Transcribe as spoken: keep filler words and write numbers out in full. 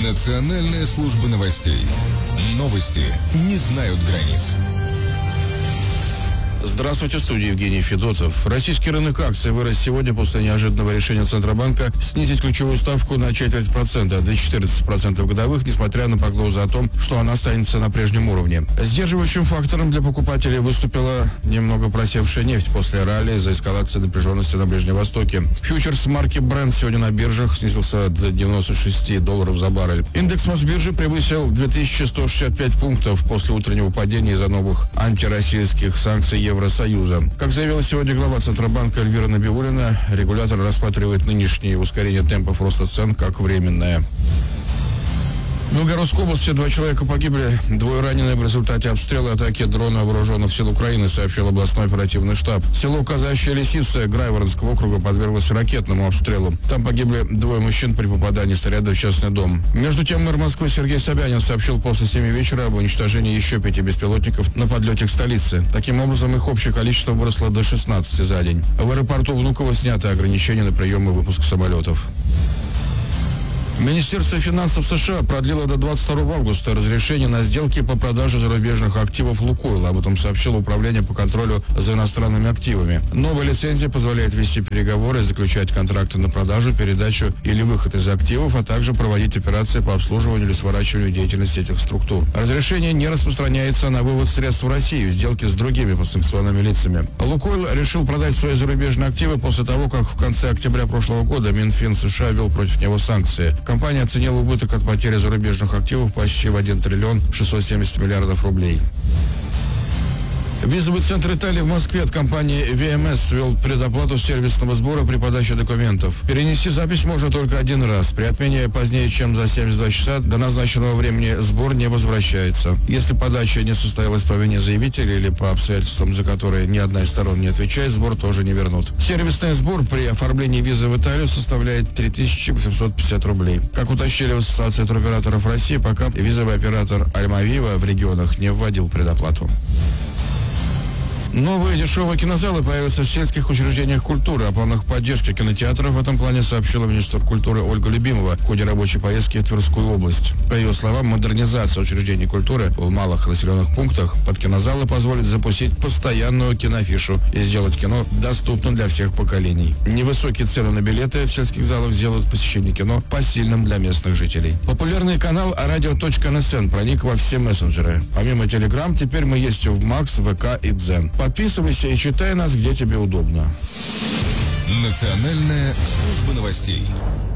Национальная служба новостей. Новости не знают границ. Здравствуйте, в студии Евгений Федотов. Российский рынок акций вырос сегодня после неожиданного решения Центробанка снизить ключевую ставку на четверть процента до четырнадцати процентов годовых, несмотря на прогнозы о том, что она останется на прежнем уровне. Сдерживающим фактором для покупателей выступила немного просевшая нефть после ралли из-за эскалации напряженности на Ближнем Востоке. Фьючерс марки Brent сегодня на биржах снизился до девяноста шести долларов за баррель. Индекс Мосбиржи превысил две тысячи сто шестьдесят пять пунктов после утреннего падения из-за новых антироссийских санкций Евросоюза. Как заявила сегодня глава Центробанка Эльвира Набиуллина, регулятор рассматривает нынешнее ускорение темпов роста цен как временное. В Белгородской области два человека погибли, двое ранены в результате обстрела и атаки дрона вооруженных сил Украины, сообщил областной оперативный штаб. Село Казачья Лисица Грайворонского округа подверглось ракетному обстрелу. Там погибли двое мужчин при попадании снаряда в частный дом. Между тем, мэр Москвы Сергей Собянин сообщил после семи вечера об уничтожении еще пяти беспилотников на подлете к столице. Таким образом, их общее количество выросло до шестнадцати за день. В аэропорту Внуково снято ограничения на прием и выпуск самолетов. Министерство финансов США продлило до двадцать второго августа разрешение на сделки по продаже зарубежных активов «Лукойла». Об этом сообщило Управление по контролю за иностранными активами. Новая лицензия позволяет вести переговоры, заключать контракты на продажу, передачу или выход из активов, а также проводить операции по обслуживанию или сворачиванию деятельности этих структур. Разрешение не распространяется на вывод средств в Россию, сделки с другими подсанкционными лицами. «Лукойл» решил продать свои зарубежные активы после того, как в конце октября прошлого года Минфин США ввел против него санкции. Компания оценила убыток от потери зарубежных активов почти в один триллион шестьсот семьдесят миллиардов рублей. Визовый центр Италии в Москве от компании ви эм эс ввел предоплату сервисного сбора при подаче документов. Перенести запись можно только один раз. При отмене позднее, чем за семьдесят два часа до назначенного времени, сбор не возвращается. Если подача не состоялась по вине заявителя или по обстоятельствам, за которые ни одна из сторон не отвечает, сбор тоже не вернут. Сервисный сбор при оформлении визы в Италию составляет три тысячи восемьсот пятьдесят рублей. Как уточнили в Ассоциации туроператоров России, пока визовый оператор Альмавива в регионах не вводил предоплату. Новые дешевые кинозалы появятся в сельских учреждениях культуры. О планах поддержки кинотеатров в этом плане сообщила министр культуры Ольга Любимова в ходе рабочей поездки в Тверскую область. По ее словам, модернизация учреждений культуры в малых населенных пунктах под кинозалы позволит запустить постоянную киноафишу и сделать кино доступным для всех поколений. Невысокие цены на билеты в сельских залах сделают посещение кино посильным для местных жителей. Популярный канал радио точка эн эс эн проник во все мессенджеры. Помимо Telegram, теперь мы есть в Макс, ВК и Дзен. Подписывайся и читай нас, где тебе удобно. Национальная служба новостей.